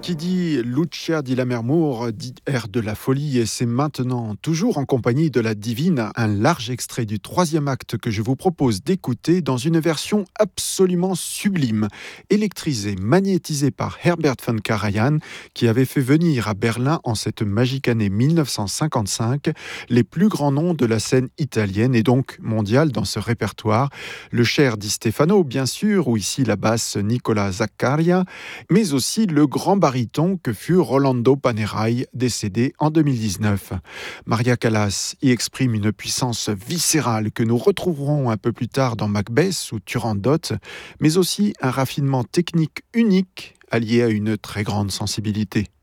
Qui dit Lucia di Lammermoor dit air de la folie et c'est maintenant, toujours en compagnie de la divine, un large extrait du troisième acte que je vous propose d'écouter dans une version absolument sublime, électrisée, magnétisée par Herbert von Karajan, qui avait fait venir à Berlin en cette magique année 1955 les plus grands noms de la scène italienne et donc mondiale dans ce répertoire. Le cher Di Stefano, bien sûr, ou ici la basse Nicola Zaccaria, mais aussi le grand baryton que fut Rolando Panerai, décédé en 2019. Maria Callas y exprime une puissance viscérale que nous retrouverons un peu plus tard dans Macbeth ou Turandot, mais aussi un raffinement technique unique allié à une très grande sensibilité.